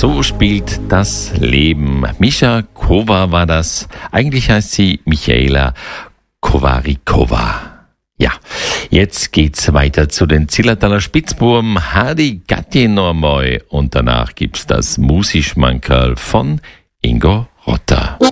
So spielt das Leben. Mischa Kova war das. Eigentlich heißt sie Michaela Kowarikova. Ja, jetzt geht's weiter zu den Zillertaler Spitzbuben. Hadi Gatti noch einmal. Und danach gibt's das Musischmankerl von Ingo Rotter.